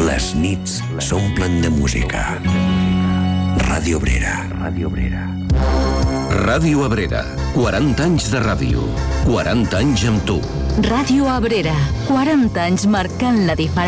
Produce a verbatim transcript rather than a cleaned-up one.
Les nits s'omplen de música. Ràdio Abrera. Ràdio Abrera. Ràdio Abrera, quaranta anys de ràdio, quaranta anys amb tu. Ràdio Abrera, quaranta anys marcant la diferència.